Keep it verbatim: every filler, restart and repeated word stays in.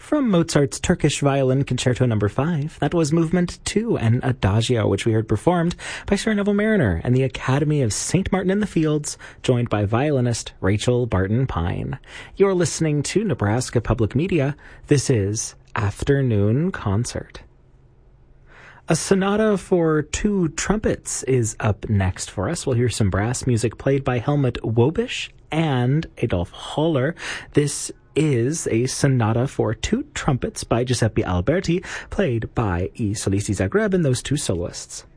From Mozart's Turkish Violin Concerto Number five, that was Movement two, and Adagio, which we heard performed by Sir Neville Mariner and the Academy of Saint Martin in the Fields, joined by violinist Rachel Barton Pine. You're listening to Nebraska Public Media. This is Afternoon Concert. A sonata for two trumpets is up next for us. We'll hear some brass music played by Helmut Wobisch and Adolf Holler. This is a sonata for two trumpets by Giuseppe Alberti, played by I Solisti Zagreb and those two soloists.